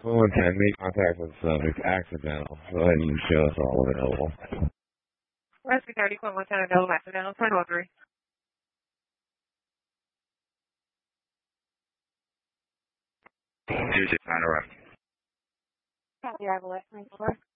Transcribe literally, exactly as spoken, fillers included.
Full intent, make contact with the subject, accidental. Go ahead and show us all available. Rescue thirty, Quinn Montana, Delaware, accidental, twin oh three. two six nine, around. Copy, I will let